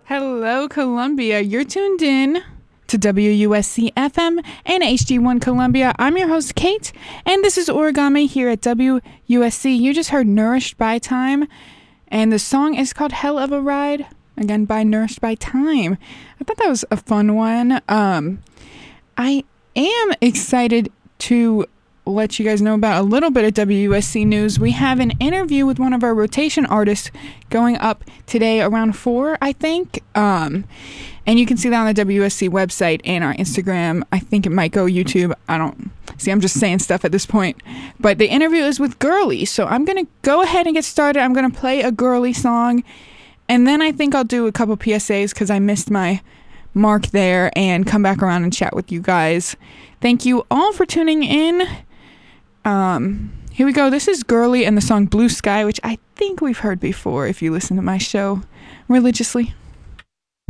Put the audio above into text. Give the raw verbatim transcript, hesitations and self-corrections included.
Hello, Columbia. You're tuned in to W U S C F M and H D one Columbia. I'm your host, Kate, and this is Origami here at W U S C. You just heard Nourished by Time, and the song is called Hell of a Ride, again by Nourished by Time. I thought that was a fun one. Um, I am excited to let you guys know about a little bit of W U S C news. We have an interview with one of our rotation artists going up today around four, I think. Um, and you can see that on the W U S C website and our Instagram. I think it might go YouTube. I don't see. I'm just saying stuff at this point. But the interview is with Girly. So I'm going to go ahead and get started. I'm going to play a Girly song. And then I think I'll do a couple P S As because I missed my mark there and come back around and chat with you guys. Thank you all for tuning in. Um, here we go. This is Girly and the song Blue Sky, which I think we've heard before if you listen to my show religiously.